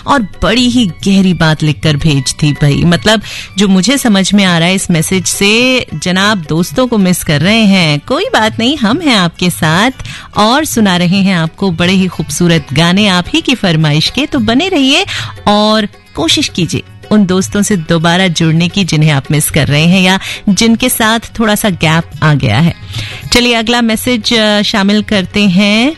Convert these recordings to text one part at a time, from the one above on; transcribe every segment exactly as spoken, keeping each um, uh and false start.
और बड़ी ही गहरी बात लिखकर भेज थी भाई। मतलब जो मुझे समझ में आ रहा है इस मैसेज से, जनाब दोस्तों को मिस कर रहे हैं। कोई बात नहीं, हम हैं आपके साथ और सुना रहे हैं आपको बड़े ही खूबसूरत गाने आप ही की फरमाइश के। तो बने रहिए और कोशिश कीजिए उन दोस्तों से दोबारा जुड़ने की जिन्हें आप मिस कर रहे हैं या जिनके साथ थोड़ा सा गैप आ गया है। चलिए अगला मैसेज शामिल करते हैं।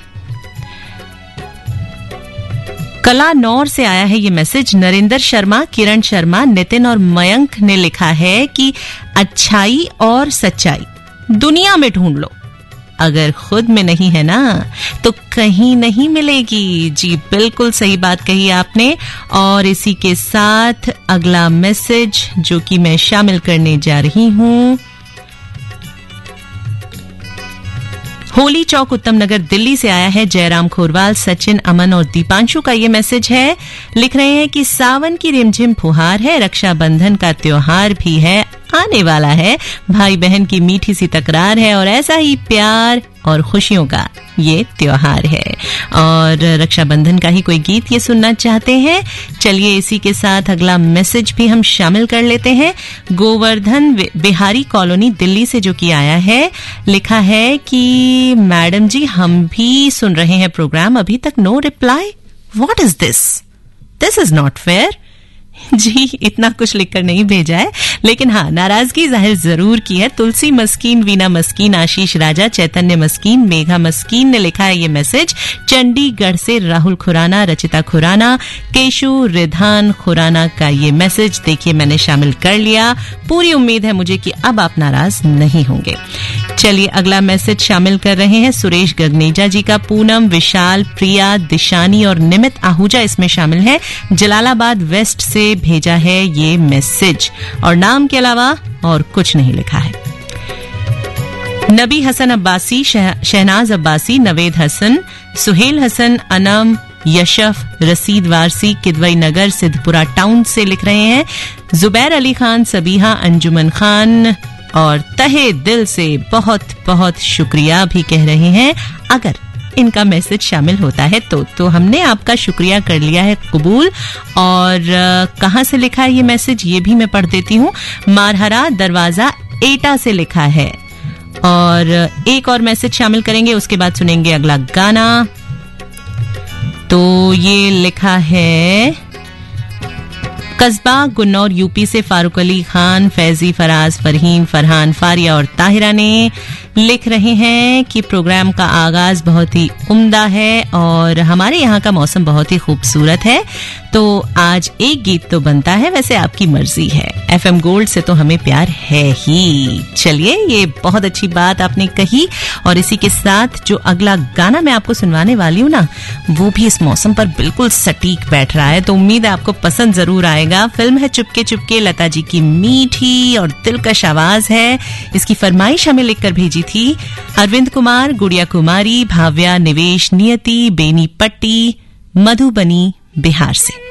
कलानौर से आया है ये मैसेज। नरेंद्र शर्मा, किरण शर्मा, नितिन और मयंक ने लिखा है कि अच्छाई और सच्चाई दुनिया में ढूंढ लो, अगर खुद में नहीं है ना तो कहीं नहीं मिलेगी। जी बिल्कुल सही बात कही आपने। और इसी के साथ अगला मैसेज जो कि मैं शामिल करने जा रही हूं, होली चौक उत्तम नगर दिल्ली से आया है। जयराम खोरवाल, सचिन, अमन और दीपांशु का ये मैसेज है। लिख रहे हैं कि सावन की रिमझिम फुहार है, रक्षाबंधन का त्योहार भी है, आने वाला है, भाई बहन की मीठी सी तकरार है और ऐसा ही प्यार और खुशियों का ये त्योहार है। और रक्षाबंधन का ही कोई गीत ये सुनना चाहते हैं। चलिए इसी के साथ अगला मैसेज भी हम शामिल कर लेते हैं। गोवर्धन बिहारी कॉलोनी दिल्ली से जो कि आया है, लिखा है कि मैडम जी हम भी सुन रहे हैं प्रोग्राम, अभी तक no reply, what is this, this is not fair. जी इतना कुछ लिखकर नहीं भेजा है, लेकिन हाँ नाराजगी जाहिर जरूर की है। तुलसी मस्कीन, वीना मस्कीन, आशीष राजा, चैतन्य मस्कीन, मेघा मस्कीन ने लिखा है ये मैसेज। चंडीगढ़ से राहुल खुराना, रचिता खुराना, केशु रिधान खुराना का ये मैसेज देखिए मैंने शामिल कर लिया। पूरी उम्मीद है मुझे कि अब आप नाराज नहीं होंगे। चलिए अगला मैसेज शामिल कर रहे हैं सुरेश गगनेजा जी का। पूनम, विशाल, प्रिया, दिशानी और निमित आहूजा इसमें शामिल है। जलालाबाद वेस्ट से भेजा है ये मैसेज और नाम के अलावा और कुछ नहीं लिखा है। नबी हसन अब्बासी, शह, शहनाज अब्बासी, नवेद हसन, सुहेल हसन, अनम, यशफ, रसीद वारसी, किदवई नगर, सिद्धपुरा टाउन से लिख रहे हैं। जुबैर अली खान, सबीहा, अंजुमन खान और तहे दिल से बहुत बहुत शुक्रिया भी कह रहे हैं। अगर इनका मैसेज शामिल होता है तो तो हमने आपका शुक्रिया कर लिया है कबूल। और कहां से लिखा है ये मैसेज ये भी मैं पढ़ देती हूँ। मारहरा दरवाजा एटा से लिखा है। और एक और मैसेज शामिल करेंगे, उसके बाद सुनेंगे अगला गाना। तो ये लिखा है कस्बा गुन्नौर यूपी से फारूक अली खान, फैजी, फराज, फरहीन, फरहान, फारिया और ताहिरा ने लिख रहे हैं कि प्रोग्राम का आगाज बहुत ही उम्दा है और हमारे यहाँ का मौसम बहुत ही खूबसूरत है, तो आज एक गीत तो बनता है, वैसे आपकी मर्जी है। एफएम गोल्ड से तो हमें प्यार है ही। चलिए ये बहुत अच्छी बात आपने कही। और इसी के साथ जो अगला गाना मैं आपको सुनवाने वाली हूँ ना, वो भी इस मौसम पर बिल्कुल सटीक बैठ रहा है, तो उम्मीद है आपको पसंद जरूर आएगा। फिल्म है चुपके चुपके, लता जी की मीठी और दिलकश आवाज है। इसकी फरमाइश हमें लिखकर भेजी थी अरविंद कुमार, गुड़िया कुमारी, भाव्या, निवेश, नियति, बेनी पट्टी, मधुबनी बिहार से।